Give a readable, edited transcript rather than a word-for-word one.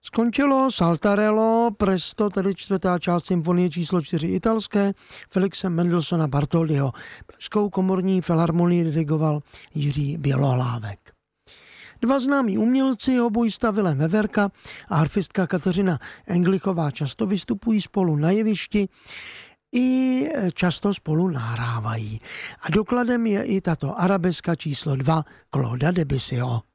Skončilo Saltarello, presto tedy čtvrtá část symfonie číslo 4 italské Felixe Mendelssohna Bartholdyho. Pražskou komorní filharmonii dirigoval Jiří Bělohlávek. Dva známí umělci, hobojista Vilém Veverka a harfistka Kateřina Englichová často vystupují spolu na jevišti i často spolu nahrávají. A dokladem je i tato arabeska číslo 2 Clauda Debussyho.